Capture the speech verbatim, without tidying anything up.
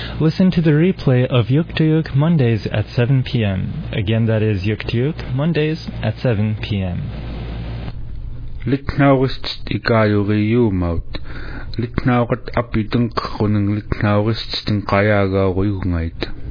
Listen to the replay of Yuk to Yuk Mondays at seven p.m. Again, that is Yuk to Yuk Mondays at seven p.m. Litnaurist ikayuriumaut. Litnaurat apiteng kuneng litnaurist tin qayaagauruyungait.